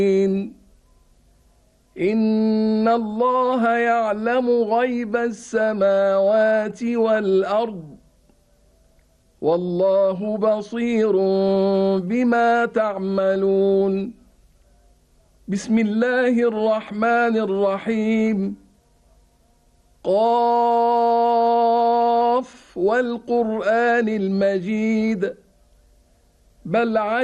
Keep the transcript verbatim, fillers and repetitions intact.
إن الله يعلم غيب السماوات والأرض والله بصير بما تعملون. بسم الله الرحمن الرحيم. قاف والقرآن المجيد بل